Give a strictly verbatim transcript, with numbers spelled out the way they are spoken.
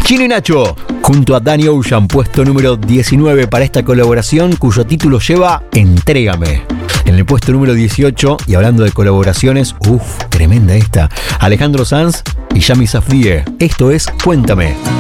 Chino y Nacho, junto a Danny Ocean, puesto número diecinueve para esta colaboración, cuyo título lleva Entrégame. En el puesto número dieciocho, y hablando de colaboraciones, uff, tremenda esta, Alejandro Sanz y Yami Safdie. Esto es Cuéntame.